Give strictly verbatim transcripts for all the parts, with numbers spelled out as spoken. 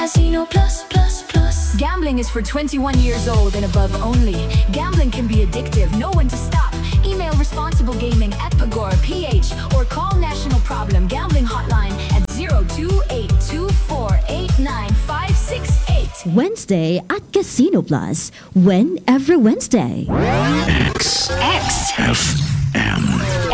Casino Plus Plus Plus. Gambling is for twenty-one years old and above only. Gambling can be addictive. Know when to stop. Email responsible gaming at Pagora P H or call National Problem Gambling Hotline at zero two eight two four eight nine five six eight. Wednesday at Casino Plus. When every Wednesday. X X F M.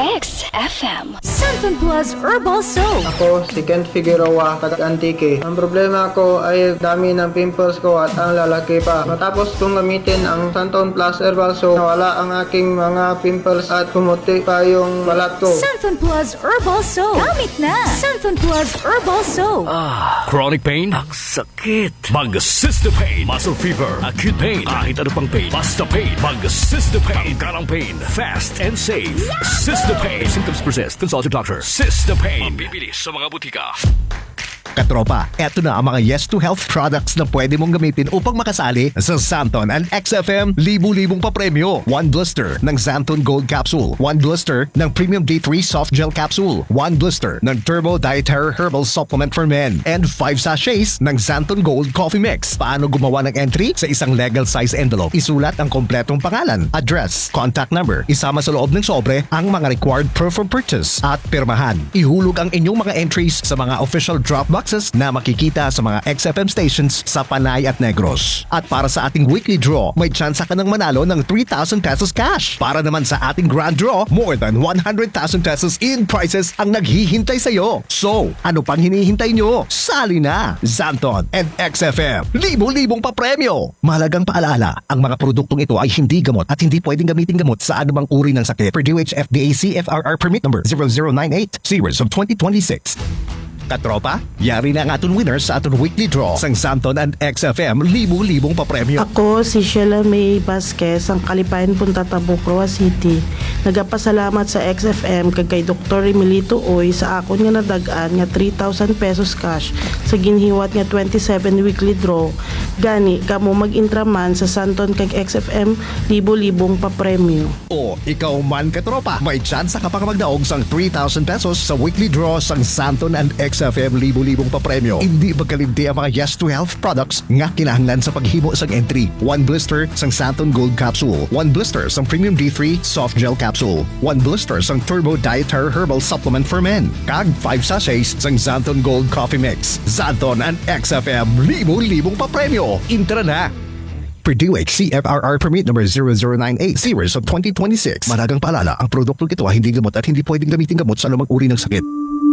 X F M. Santon Plus Herbal Soap. Ako si Ken Figueroa, taga-Antique. Ang problema ko ay dami ng pimples ko at ang lalaki pa. Matapos kong gamitin ang Santon Plus Herbal Soap, nawala ang aking mga pimples at pumuti pa yung balat ko. Santon Plus Herbal Soap. Gamit na. Santon Plus Herbal Soap. Ah, chronic pain? Ang sakit. Mag-Sister Pain. Muscle fever. Acute pain. Kahit ano pang pain. Basta pain. Mag-Sister Pain. Tanggalang pain. Fast and safe. Sister Pain. If symptoms persist, consult your doctor. Sister Pain. Mabibili sa mga butika. Katropa, eto na ang mga Yes to Health products na pwede mong gamitin upang makasali sa Santon and X F M libu-libong papremyo. One blister ng Santon Gold Capsule. One blister ng Premium D three Soft Gel Capsule. One blister ng Turbo Dietary Herbal Supplement for Men. And five sachets ng Santon Gold Coffee Mix. Paano gumawa ng entry? Sa isang legal size envelope, isulat ang kompletong pangalan, address, contact number. Isama sa loob ng sobre ang mga required proof of purchase at pirmahan. Ihulog ang inyong mga entries sa mga official drop box na makikita sa mga X F M stations sa Panay at Negros. At para sa ating weekly draw, may tsansa ka ng manalo ng three thousand pesos cash. Para naman sa ating grand draw, more than one hundred thousand pesos in prizes ang naghihintay sa'yo. So, ano pang hinihintay nyo? Sali na! Santon and X F M, libo-libong papremyo! Mahalagang paalala, ang mga produktong ito ay hindi gamot at hindi pwedeng gamitin gamot sa anumang uri ng sakit. Per D O H F D A C F R R permit number zero zero nine eight, series of twenty twenty-six. Katropa, yari na ang aton winners sa aton weekly draw sang Santon and X F M libu-libong papremyo. Ako si Sheila May Vasquez, ang Kalipayan Punta Tabuk, Roa City. Nagapasalamat sa X F M kag kay Doktor Emilito Oy sa akon nga nadagaan nga three thousand pesos cash sa ginhiwat nga twenty-seven weekly draw. Gani kamo mag-intraman sa Santon kag X F M libu-libong papremyo. O ikaw man katropa, may tsansa ka pang magdaog sang three thousand pesos sa weekly draw sang Santon and X F M libu-libong papremyo. Hindi magkalimti ang mga Yes to Health products nga kinahanglan sa paghimo sang entry. One blister sang Santon Gold Capsule. One blister sang Premium D three Soft Gel Capsule. One blister sang Turbo Dietary Herbal Supplement for Men. Kag five sachets sang Santon Gold Coffee Mix. Santon and X F M libu-libong papremyo. Intra na! Per D O H C F R R permit number zero zero nine eight, series of twenty twenty-six. Maragang paalala, ang produktong ito ay hindi gamot at hindi pwedeng gamitin gamot sa anumang uri ng sakit.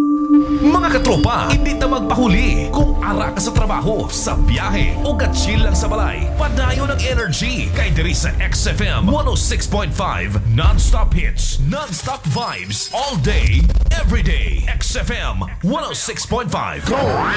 Mga katropa, hindi na magpahuli. Kung ara ka sa trabaho, sa biyahe, o gatsil lang sa balay, padayon ng energy kay diri sa X F M one oh six point five. Non-stop hits, non-stop vibes, all day, every day. X F M one oh six point five. Go!